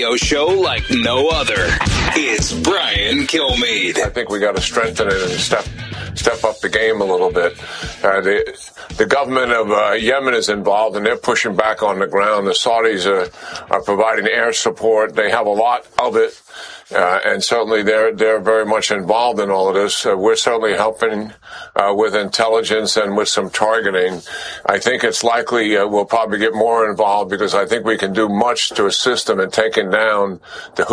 radio show like no other. It's Brian Kilmeade. I think we got to strengthen it and step up the game a little bit. The government of Yemen is involved, and they're pushing back on the ground. The Saudis are providing air support. They have a lot of it, and certainly they're very much involved in all of this. We're certainly helping with intelligence and with some targeting. I think it's likely we'll probably get more involved because I think we can do much to assist them in taking down the